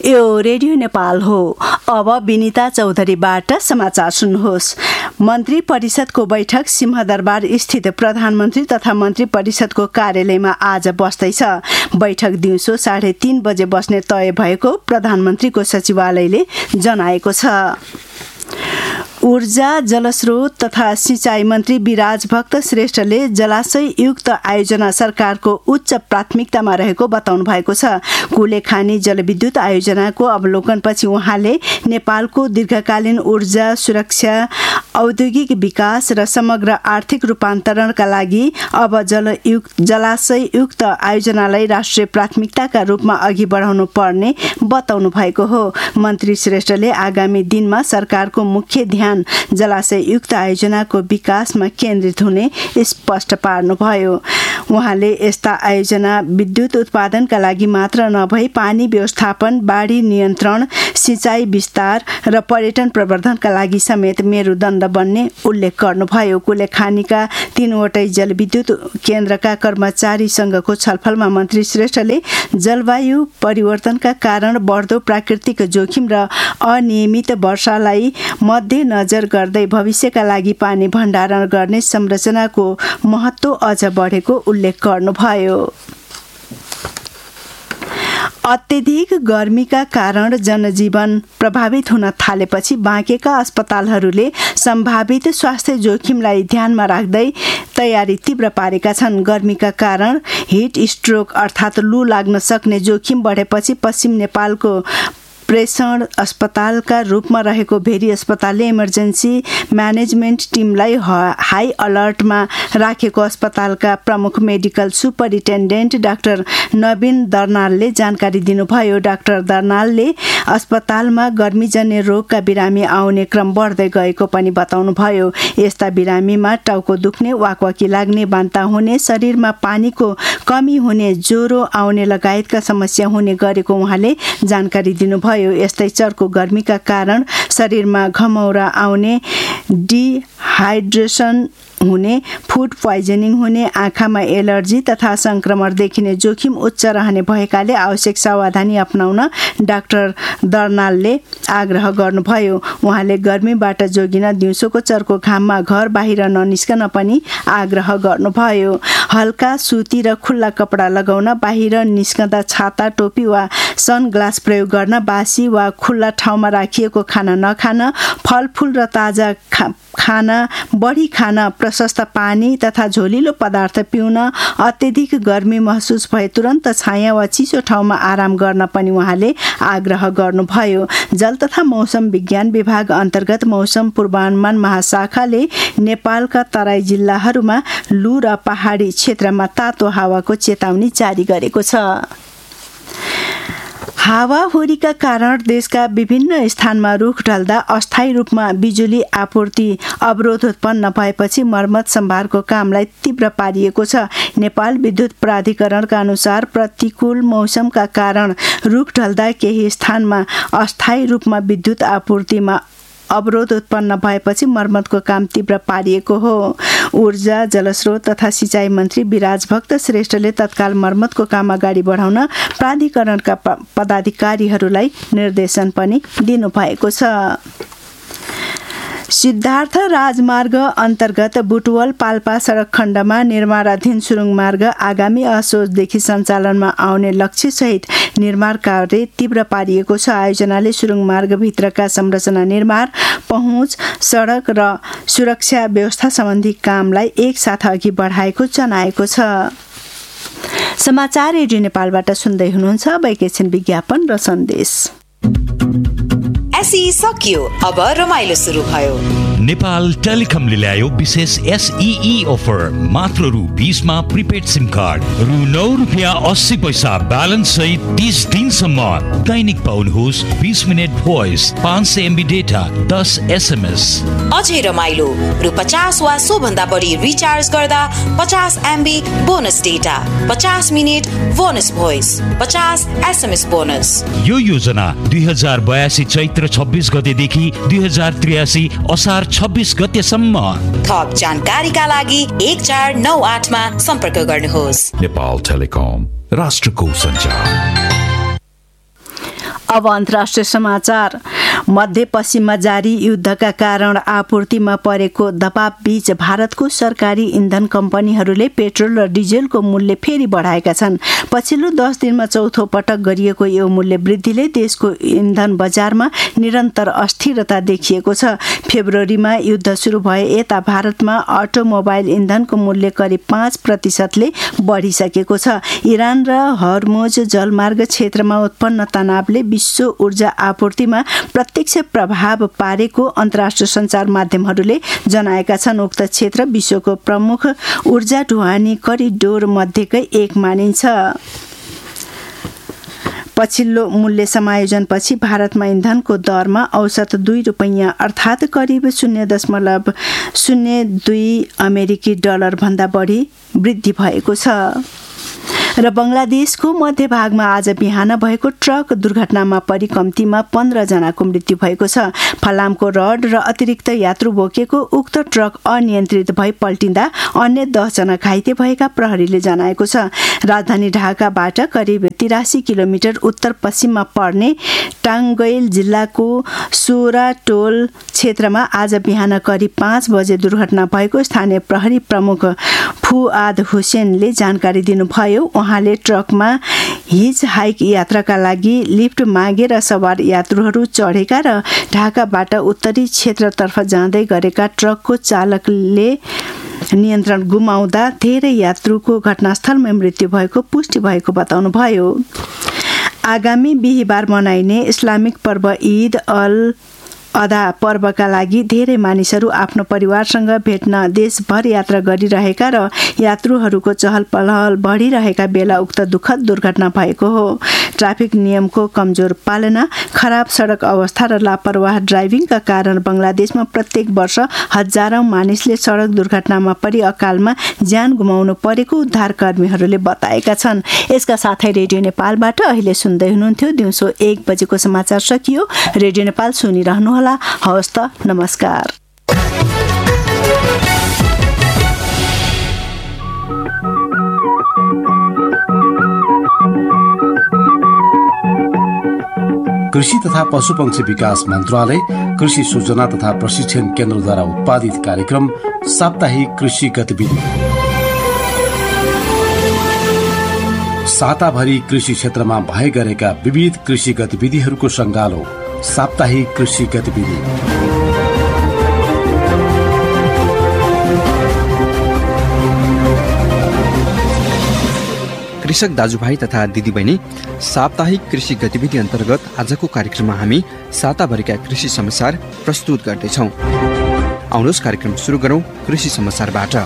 यो रेडियो नेपाल हो। अब विनिता चौधरीबाट समाचार सुन्नुहोस्। मन्त्री परिषदको बैठक सिंहदरबार स्थित प्रधानमन्त्री तथा मन्त्री परिषदको कार्यालयमा आज बस्दैछ। बैठक दिउँसो 3:30 बजे बस्ने तय भएको प्रधानमन्त्रीको सचिवालयले जनाएको छ। ऊर्जा, जलस्रोत तथा सिंचाई मन्त्री विराज भक्त श्रेष्ठले जलाशय युक्त आयोजना सरकारको उच्च प्राथमिकतामा रहेको बताउनु भएको छ। कुलेखानी जलविद्युत आयोजनाको अवलोकनपछि उहाँले नेपालको दीर्घकालीन ऊर्जा सुरक्षा, औद्योगिक विकास र समग्र आर्थिक रूपान्तरणका लागि अब जलाशय युक्त आयोजनालाई राष्ट्रिय प्राथमिकताका रूपमा अघि बढाउनु पर्ने बताउनु भएको हो। मन्त्री श्रेष्ठले आगामी दिनमा सरकारको मुख्य ध्यान जलाशय युक्त आयोजनाको विकासमा केन्द्रित हुने स्पष्ट पार्नुभयो। उहाँले यस्ता आयोजना विद्युत उत्पादनका लागि मात्र नभई पानी व्यवस्थापन, बाढी नियन्त्रण, सिंचाई विस्तार र पर्यटन प्रवर्धनका लागि समेत मेरुदण्ड बन्ने उल्लेख गर्नुभयो। कुलेखानीका 3वटै जलविद्युत केन्द्रका कर्मचारीसँगको छलफलमा मन्त्री श्रेष्ठले जलवायु परिवर्तनका कारण बढ्दो प्राकृतिक जोखिम र अनियमित वर्षालाई मध्यनजर गर्दै भविष्यका लागि पानी भण्डारण गर्ने संरचनाको महत्त्व अझ बढेको उल्लेख गर्नुभयो। अत्यधिक गर्मीका कारण जनजीवन प्रभावित हुन थालेपछि बाँकेका अस्पतालहरूले सम्भावित स्वास्थ्य जोखिमलाई ध्यानमा राख्दै तयारी तीव्र पारेका छन्। गर्मीका कारण हिट स्ट्रोक अर्थात् लू लाग्न सक्ने जोखिम बढेपछि पश्चिम नेपालको प्रेषण अस्पतालका रूपमा रहेको भेरी अस्पतालले इमर्जेन्सी म्यानेजमेन्ट टिमलाई हाई अलर्टमा राखेको अस्पतालका प्रमुख मेडिकल सुपरिन्टेन्डेन्ट डाक्टर नवीन दर्नालले जानकारी दिनुभयो। डाक्टर दर्नालले अस्पतालमा गर्मीजन्य रोगका बिरामी आउने क्रम बढ्दै गएको पनि बताउनुभयो। यस्ता बिरामीमा टाउको दुख्ने, वाकवाकी लाग्ने, बान्ता हुने, शरीरमा पानीको कमी हुने, ज्वरो आउने लगायतका समस्या हुने गरेको उहाँले जानकारी दिनुभयो। यस्तै चर्को गर्मीका कारण शरीरमा घमौरा आउने, डिहाइड्रेसन हुने, फुड पोइजनिङ हुने, आँखामा एलर्जी तथा संक्रमण देखिने जोखिम उच्च रहने भएकाले आवश्यक सावधानी अपनाउन डाक्टर दर्नालले आग्रह गर्नुभयो। उहाँले गर्मीबाट जोगिन दिउँसोको चर्को घाममा घर बाहिर ननिस्कन पनि आग्रह गर्नुभयो। हल्का सुती र खुल्ला कपडा लगाउन, बाहिर निस्कँदा छाता, टोपी वा सनग्लास प्रयोग गर्न, बासी वा खुल्ला ठाउँमा राखिएको खाना नखान, फलफुल र ताजा खाना बढी खान, प्रशस्त पानी तथा झोलिलो पदार्थ पिउन, अत्यधिक गर्मी महसुस भए तुरन्त छाया वा चिसो ठाउँमा आराम गर्न पनि उहाँले आग्रह गर्नुभयो। जल तथा मौसम विज्ञान विभाग अन्तर्गत मौसम पूर्वानुमान महाशाखाले नेपालका तराई जिल्लाहरूमा लू र पहाडी क्षेत्रमा तातो हावाको चेतावनी जारी गरेको छ। हावाहुरीका कारण देशका विभिन्न स्थानमा रुख ढल्दा अस्थायी रूपमा बिजुली आपूर्ति अवरोध उत्पन्न भएपछि मर्मत सम्भारको कामलाई तीव्र पारिएको छ। नेपाल विद्युत प्राधिकरणका अनुसार प्रतिकूल मौसमका कारण रुख ढल्दा केही स्थानमा अस्थायी रूपमा विद्युत आपूर्तिमा अवरोध उत्पन्न भएपछि मर्मतको काम तीव्र पारिएको हो। ऊर्जा, जलस्रोत तथा सिंचाई मन्त्री विराज भक्त श्रेष्ठले तत्काल मर्मतको काम अगाडि बढाउन प्राधिकरणका पदाधिकारीहरूलाई निर्देशन पनि दिनुभएको छ। सिद्धार्थ राजमार्ग अन्तर्गत बुटवल पाल्पा सडक खण्डमा निर्माणाधीन सुरुङ मार्ग आगामी असोजदेखि सञ्चालनमा आउने लक्ष्यसहित निर्माण कार्य तीव्र पारिएको छ। आयोजनाले सुरुङ मार्गभित्रका संरचना निर्माण, पहुँच, सडक र सुरक्षा व्यवस्था सम्बन्धी कामलाई एकसाथ अघि बढाएको जनाएको छ। समाचार रेडियो नेपालबाट सुन्दै हुनुहुन्छ। अब एकैछिन विज्ञापन र सन्देश। एसई सकियो, अब रमाइलो सुरु भयो। नेपाल टेलिकमले ल्यायो विशेष SEE अफर। मात्र रु 20 मा प्रिपेड सिम कार्ड, रु 9.80 ब्यालेन्स सहित 30 दिनसम्म। दैनिक पाउनुहोस् 20 minute voice, 500 MB data, 10 SMS। अझै रमाइलो, रु 50 वा सो भन्दा बढी रिचार्ज गर्दा 50 MB bonus data, 50 minute bonus voice, 50 SMS bonus. यो योजना 2082 चैत्र 26 गतेदेखि 2083 असार 26 गतेसम्म। थप जानकारीका लागि 1498 मा सम्पर्क गर्नुहोस्। नेपाल टेलिकम, राष्ट्रको सञ्चार। अब अन्तर्राष्ट्रिय समाचार। मध्यपश्चिममा जारी युद्धका कारण आपूर्तिमा परेको दबावबीच भारतको सरकारी इन्धन कम्पनीहरूले पेट्रोल र डिजेलको मूल्य फेरि बढाएका छन्। पछिल्लो 10 दिनमा चौथो पटक गरिएको यो मूल्य वृद्धिले देशको इन्धन बजारमा निरन्तर अस्थिरता देखिएको छ। फेब्रुअरीमा युद्ध सुरु भए यता भारतमा अटोमोबाइल इन्धनको मूल्य करिब 5%ले बढिसकेको छ। इरान र हर्मुज जलमार्ग क्षेत्रमा उत्पन्न तनावले विश्व ऊर्जा आपूर्तिमा प्रत्यक्ष प्रभाव पारेको अन्तर्राष्ट्रिय सञ्चार माध्यमहरूले जनाएका छन्। उक्त क्षेत्र विश्वको प्रमुख ऊर्जा ढुवानी करिडोर मध्येकै एक मानिन्छ। पछिल्लो मूल्य समायोजनपछि भारतमा इन्धनको दरमा औसत 2 रुपैयाँ अर्थात् करिब 0.02 अमेरिकी डलर भन्दा बढी वृद्धि भएको छ। र बङ्गलादेशको मध्यभागमा आज बिहान भएको ट्रक दुर्घटनामा परि कम्तीमा 15 जनाको मृत्यु भएको छ। फलामको रड र अतिरिक्त यात्रु बोकेको उक्त ट्रक अनियन्त्रित भई पल्टिँदा अन्य 10 जना घाइते भएका प्रहरीले जनाएको छ। राजधानी ढाकाबाट करिब 83 किलोमिटर उत्तर पश्चिममा पर्ने टाङ्गैल जिल्लाको सोराटोल क्षेत्रमा आज बिहान करिब 5 बजे दुर्घटना भएको स्थानीय प्रहरी प्रमुख फुआद हुसेनले जानकारी दिनुभयो। उहाँले ट्रकमा हिच हाइक यात्राका लागि लिफ्ट मागेर सवार यात्रुहरू चढेका र ढाकाबाट उत्तरी क्षेत्रतर्फ जाँदै गरेका ट्रकको चालकले नियन्त्रण गुमाउँदा धेरै यात्रुको घटनास्थलमै मृत्यु भएको पुष्टि भएको बताउनुभयो। आगामी बिहिबार मनाइने इस्लामिक पर्व ईद अल अदा पर्वका लागि धेरै मानिसहरू आफ्नो परिवारसँग भेट्न देशभर यात्रा गरिरहेका र यात्रुहरूको चहल पहल बढिरहेका बेला उक्त दुःखद दुर्घटना भएको हो। ट्राफिक नियमको कमजोर पालना, खराब सडक अवस्था र लापरवाह ड्राइभिङका कारण बङ्गलादेशमा प्रत्येक वर्ष हजारौं मानिसले सडक दुर्घटनामा परि अकालमा ज्यान गुमाउनु परेको उद्धारकर्मीहरूले बताएका छन्। यसका साथै रेडियो नेपालबाट अहिले सुन्दै हुनुहुन्थ्यो दिउँसो 1 बजेको समाचार सकियो। रेडियो नेपाल सुनिरहनुहोला। हवस् त, नमस्कार। कृषि तथा पशुपक्षी विकास मन्त्रालय, कृषि सूचना तथा प्रशिक्षण केन्द्रद्वारा उत्पादित कार्यक्रम साप्ताहिक कृषि गतिविधि। साताभरि कृषि क्षेत्रमा भए गरेका विविध कृषि गतिविधिहरूको सङ्गालो साप्ताहिक कृषि गतिविधि। कृषक दाजुभाइ तथा दिदीबहिनी, साप्ताहिक कृषि गतिविधि अन्तर्गत आजको कार्यक्रममा हामी साताभरिका कृषि समाचार प्रस्तुत गर्दैछौँ। आउनुहोस् कार्यक्रम सुरु गरौँ कृषि समाचारबाट।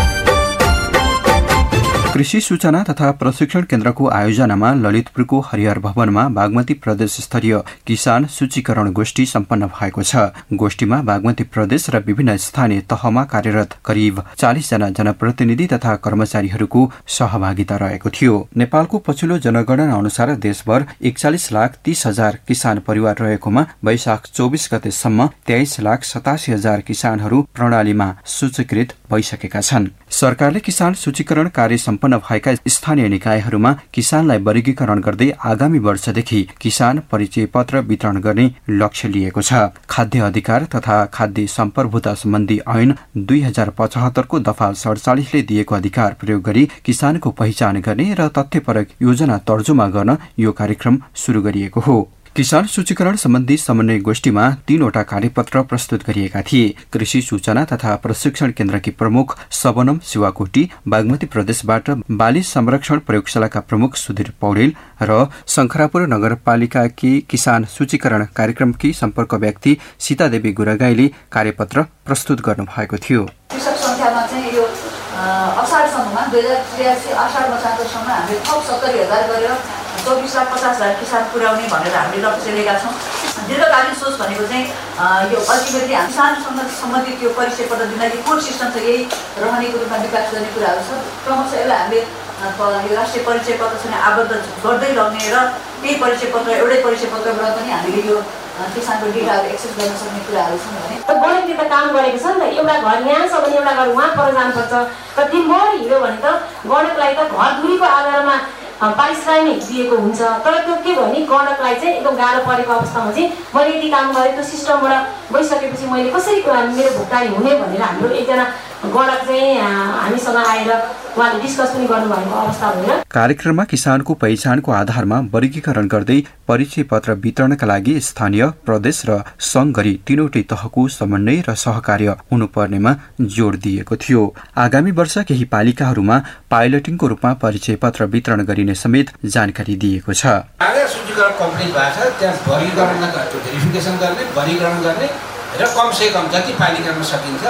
कृषि सूचना तथा प्रशिक्षण केन्द्रको आयोजनामा ललितपुरको हरिहर भवनमा बागमती प्रदेश स्तरीय किसान सूचीकरण गोष्ठी सम्पन्न भएको छ। गोष्ठीमा बागमती प्रदेश र विभिन्न स्थानीय तहमा कार्यरत करिब 40 जना जनप्रतिनिधि तथा कर्मचारीहरूको सहभागिता रहेको थियो। नेपालको पछिल्लो जनगणना अनुसार देशभर 41,30,000 किसान परिवार रहेकोमा वैशाख 24 गतेसम्म 23,87,000 किसानहरू प्रणालीमा सूचीकृत भइसकेका छन्। सरकारले किसान सूचीकरण कार्य सम्पन्न भएका स्थानीय निकायहरूमा किसानलाई वर्गीकरण गर्दै आगामी वर्षदेखि किसान परिचय पत्र वितरण गर्ने लक्ष्य लिएको छ। खाद्य अधिकार तथा खाद्य सम्प्रभुता सम्बन्धी ऐन 2075 को दफा 47 ले दिएको अधिकार प्रयोग गरी किसानको पहिचान गर्ने र तथ्यपरक योजना तर्जुमा गर्न यो कार्यक्रम सुरु गरिएको हो। किसान सूचीकरण सम्बन्धी समन्वय गोष्ठीमा 3 वटा कार्यपत्र प्रस्तुत गरिएका थिए। कृषि सूचना तथा प्रशिक्षण केन्द्रकी प्रमुख सबनम शिवाकोटी, बागमती प्रदेशबाट बाली संरक्षण प्रयोगशालाका प्रमुख सुधीर पौडेल र शंखरापुर नगरपालिकाकी किसान सूचीकरण कार्यक्रमकी सम्पर्क व्यक्ति सीतादेवी गुरागाईले कार्यपत्र प्रस्तुत गर्नुभएको थियो। कृषक संख्यामा चाहिँ यो असारसम्ममा 2083 असारमा चाँदोसम्म हामीले थप 70,000 गरेर 24,50,000 किसान पुर्याउने भनेर हामीले लक्ष्य लिएका छौँ। दीर्घकालीन सोच भनेको चाहिँ यो अल्टिमेटली किसानसँग सम्बन्धित यो परिचय पत्र दिनलाई कोड सिस्टम चाहिँ यही रहनेको रूपमा विकास गर्ने कुराहरू छ। क्रमशः यसलाई हामीले यो राष्ट्रिय परिचय पत्रसँग आबद्ध गर्दै लग्ने र त्यही परिचय पत्र एउटै परिचय पत्रबाट पनि हामीले यो किसानको डेटाहरू एक्सेस गर्न सक्ने कुराहरू छन् भने गणितले त काम गरेको छ नि त। एउटा घर यहाँ छ भने एउटा घर उहाँ पर जानुपर्छ। कति मर हिँड्यो भने त गणितलाई त घर दूरीको आधारमा पारिश्रमिक दिएको हुन्छ। तर त्यो के भयो भने गणकलाई चाहिँ एकदम गाह्रो परेको अवस्थामा चाहिँ मैले यदि काम गरेँ त्यो सिस्टमबाट गइसकेपछि मैले कसरी मेरो भुक्तानी हुने भनेर हाम्रो एकजना गणक चाहिँ हामीसँग आएर उहाँले डिस्कस पनि गर्नुभएको अवस्था भयो। कार्यक्रममा किसानको पहिचानको आधारमा वर्गीकरण गर्दै परिचय पत्र वितरणका लागि स्थानीय, प्रदेश र संघ गरी तीनवटै तहको समन्वय र सहकार्य हुनुपर्नेमा जोड दिएको थियो। आगामी वर्ष केही पालिकाहरूमा पाइलटिङको रूपमा परिचय पत्र वितरण गरिने समेत जानकारी दिएको छ। सूचीकरण कम्प्लिट भएको छ, त्यहाँ वर्गीकरण भेरिफिकेसन गर्ने, वर्गीकरण गर्ने र कम से कम जति पालिकामा सकिन्छ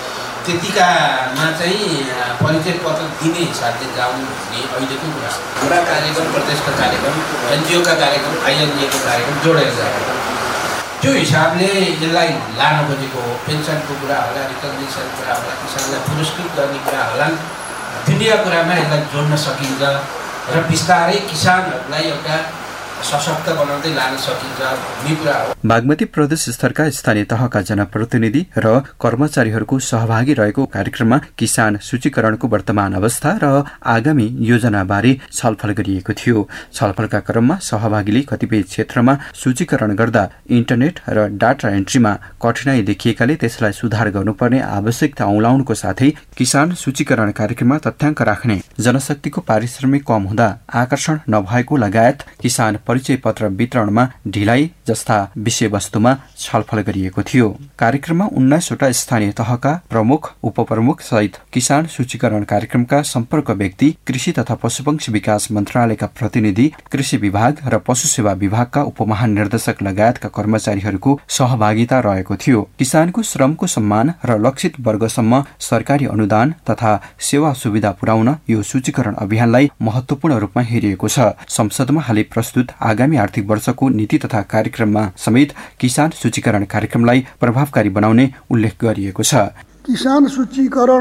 त्यतिकामा चाहिँ परिचय पत्र दिने हिसाबले जाउँ भन्ने अहिलेको कुरा। हाम्रा कार्यक्रम, प्रदेशका कार्यक्रम, एनजिओका कार्यक्रम, आइएनजिओको कार्यक्रम जोडेर जान्छ। त्यो हिसाबले यसलाई लान खोजेको हो। पेन्सनको कुरा होला, रिकग्निसन कुरा होला, किसानलाई पुरस्कृत गर्ने कुरा होला, दुनियाँ कुरामा यसलाई जोड्न सकिन्छ र बिस्तारै किसानहरूलाई एउटा सशक्त बनाउँदै लान सकिन्छ भन्ने कुरा हो। बागमती प्रदेश स्तरका स्थानीय तहका जनप्रतिनिधि र कर्मचारीहरूको सहभागी रहेको कार्यक्रममा किसान सूचीकरणको वर्तमान अवस्था र आगामी योजनाबारे छलफल गरिएको थियो। छलफलका क्रममा सहभागीले कतिपय क्षेत्रमा सूचीकरण गर्दा इन्टरनेट र डाटा एन्ट्रीमा कठिनाई देखिएकाले त्यसलाई सुधार गर्नुपर्ने आवश्यकता औलाउनुको साथै किसान सूचीकरण कार्यक्रममा तथ्याङ्क राख्ने, जनशक्तिको पारिश्रमिक कम हुँदा आकर्षण नभएको लगायत किसान परिचय पत्र वितरणमा ढिलाइ जस्ता विषयवस्तुमा छलफल गरिएको थियो। कार्यक्रममा 19वटा स्थानीय तहका प्रमुख, उपप्रमुख सहित किसान सूचीकरण कार्यक्रमका सम्पर्क व्यक्ति, कृषि तथा पशुपक्षी विकास मन्त्रालयका प्रतिनिधि, कृषि विभाग र पशु सेवा विभागका उपमहानिर्देशक लगायतका कर्मचारीहरूको सहभागिता रहेको थियो। किसानको श्रमको सम्मान र लक्षित वर्गसम्म सरकारी अनुदान तथा सेवा सुविधा पुर्याउन यो सूचीकरण अभियानलाई महत्वपूर्ण रूपमा हेरिएको छ। संसदमा हालै प्रस्तुत आगामी आर्थिक वर्षको नीति तथा कार्यक्रममा समेत किसान सूचीकरण कार्यक्रमलाई प्रभावकारी बनाउने उल्लेख गरिएको छ। किसान सूचीकरण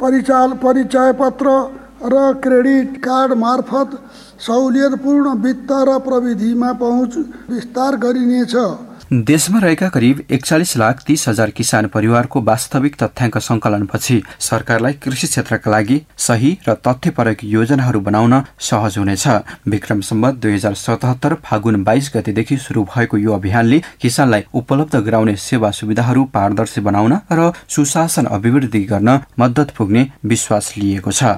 परिचय पत्र र क्रेडिट कार्ड मार्फत सहुलियतपूर्ण वित्त र प्रविधिमा पहुँच विस्तार गरिनेछ। देशमा रहेका करिब 41,30,000 किसान परिवारको वास्तविक तथ्याङ्क संकलनपछि सरकारलाई कृषि क्षेत्रका लागि सही र तथ्यपरक योजनाहरू बनाउन सहज हुनेछ। विक्रम सम्वत 2077 फागुन 22 गतेदेखि शुरू भएको यो अभियानले किसानलाई उपलब्ध गराउने सेवा सुविधाहरू पारदर्शी बनाउन र सुशासन अभिवृद्धि गर्न मद्दत पुग्ने विश्वास लिएको छ।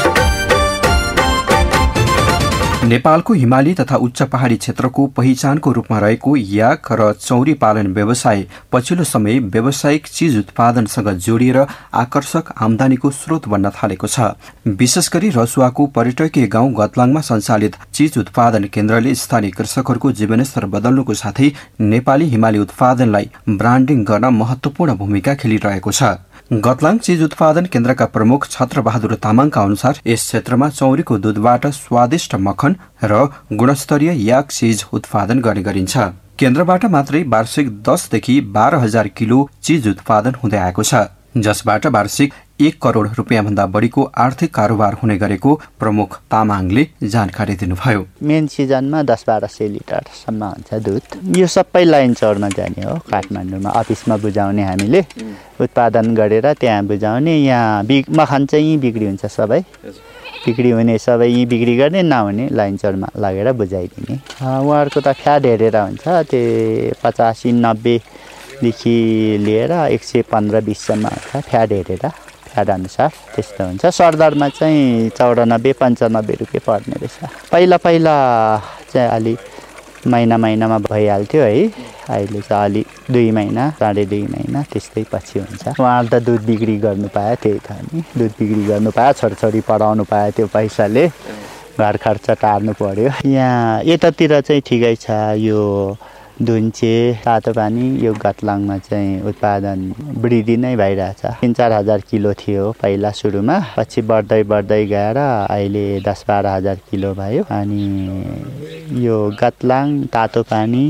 नेपालको हिमाली तथा उच्च पहाडी क्षेत्रको पहिचानको रूपमा रहेको याक र चौरी पालन व्यवसाय पछिल्लो समय व्यावसायिक चीज उत्पादनसँग जोडिएर आकर्षक आमदानीको स्रोत बन्न थालेको छ। विशेष गरी रसुवाको पर्यटकीय गाउँ गतलाङमा सञ्चालित चीज उत्पादन केन्द्रले स्थानीय कृषकहरूको जीवनस्तर बदल्नुको साथै नेपाली हिमाली उत्पादनलाई ब्रान्डिङ गर्न महत्वपूर्ण भूमिका खेलिरहेको छ। गतलाङ चीज उत्पादन केन्द्रका प्रमुख छत्रबहादुर तामाङका अनुसार यस क्षेत्रमा चौरीको दूधबाट स्वादिष्ट मक्खन र गुणस्तरीय याक चीज उत्पादन गर्ने गरिन्छ। केन्द्रबाट मात्रै वार्षिक 10,000 देखि 12,000 किलो चीज उत्पादन हुँदै आएको छ, जसबाट वार्षिक 1 करोड रुपियाँ भन्दा बढीको आर्थिक कारोबार हुने गरेको प्रमुख तामाङले जानकारी दिनुभयो। मेन सिजनमा 10-1200 लिटरसम्म हुन्छ दुध। यो सबै लाइन चौरमा जाने हो। काठमाडौँमा अफिसमा बुझाउने, हामीले उत्पादन गरेर त्यहाँ बुझाउने। यहाँ मखान चाहिँ बिक्री हुन्छ, सबै बिक्री हुने सबै यहीँ बिक्री गर्ने, नहुने लाइन चौरमा लगेर बुझाइदिने। उहाँहरूको त फ्याट हेरेर हुन्छ, त्यो 85-90 देखि लिएर 115-20सम्म हुन्छ फ्याट हेरेर, फ्याट अनुसार त्यस्तो हुन्छ। सरदरमा चाहिँ 94-95 रुपियाँ पर्ने रहेछ। पहिला चाहिँ अलि महिनामा भइहाल्थ्यो है, अहिले चाहिँ अलि 2 महिना 2.5 महिना त्यस्तै पछि हुन्छ। उहाँले त दुध बिक्री गर्नु पायो, त्यही त नि, दुध बिक्री गर्नु पायो, छोरछोरी पढाउनु पायो, त्यो पैसाले घर खर्च टार्नु पर्यो। यहाँ यतातिर चाहिँ ठिकै छ। यो धुन्चे, तातो पानी, यो गतलाङमा चाहिँ उत्पादन वृद्धि नै भइरहेछ। 3-4 हजार किलो थियो पहिला सुरुमा, पछि बढ्दै गएर अहिले 10-12 हजार किलो भयो। अनि यो गतलाङ, तातो पानी,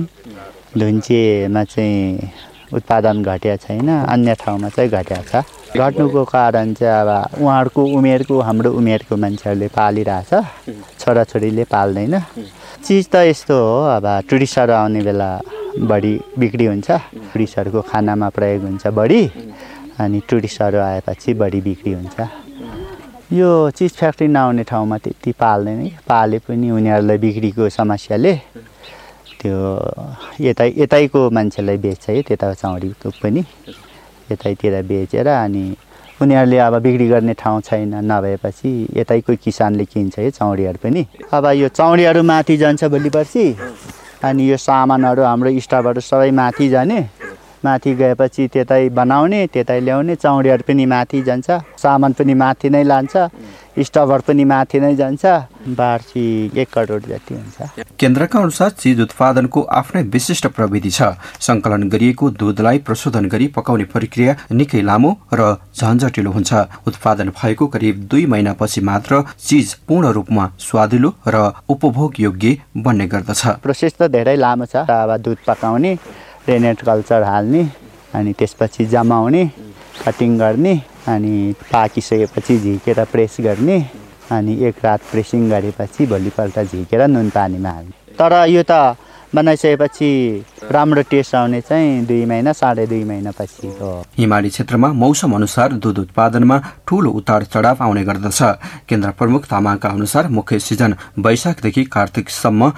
धुन्चेमा चाहिँ उत्पादन घटेको छैन, अन्य ठाउँमा चाहिँ घटेको छ। घट्नुको कारण चाहिँ अब उहाँहरूको उमेरको, हाम्रो उमेरको मान्छेहरूले पालिरहेछ, छोराछोरीले पाल्दैन। चिज त यस्तो हो, अब टुरिस्टहरू आउने बेला बढी बिक्री हुन्छ, टुरिस्टहरूको खानामा प्रयोग हुन्छ बढी, अनि टुरिस्टहरू आएपछि बढी बिक्री हुन्छ। यो चिज फ्याक्ट्री नआउने ठाउँमा त्यति पाल्दैन, पाले पनि उनीहरूलाई बिक्रीको समस्याले त्यो यतैको मान्छेलाई बेच्छ है, त्यता चौडीको पनि यतैतिर बेचेर अनि उनीहरूले अब बिक्री गर्ने ठाउँ छैन, नभएपछि यतैको किसानले किन्छ है चौडीहरू पनि। अब यो चौडीहरू माथि जान्छ भोलि पर्सि अनि यो सामानहरू हाम्रो स्टफहरू सबै माथि जाने, माथि गएपछि त्यतै बनाउने त्यतै ल्याउने, चौडीहरू पनि माथि जान्छ, सामान पनि माथि नै लान्छ, स्टफहरू पनि माथि नै जान्छ, वार्षिक 1 करोड जति हुन्छ। केन्द्रका अनुसार चीज उत्पादनको आफ्नै विशिष्ट प्रविधि छ। सङ्कलन गरिएको दुधलाई प्रशोधन गरी पकाउने प्रक्रिया निकै लामो र झन्झटिलो हुन्छ। उत्पादन भएको करिब 2 महिनापछि मात्र चीज पूर्ण रूपमा स्वादिलो र उपभोग योग्य बन्ने गर्दछ। प्रोसेस त धेरै लामो छ। अब दुध पकाउने, रेनेट कल्चर हाल्ने, अनि त्यसपछि जमाउने, कटिङ गर्ने, अनि पाकिसकेपछि झिकेर प्रेस गर्ने, अनि 1 रात प्रेसिङ गरेपछि भोलिपल्ट झिकेर नुन पानीमा हाल्ने। तर यो त बनाइसकेपछि राम्रो टेस्ट आउने चाहिँ 2 महिना 2.5 महिनापछि हो। हिमाली क्षेत्रमा मौसम अनुसार दुध उत्पादनमा ठूलो उतार चढाव आउने गर्दछ। केन्द्र प्रमुख तामाङका अनुसार मुख्य सिजन वैशाखदेखि कार्तिकसम्म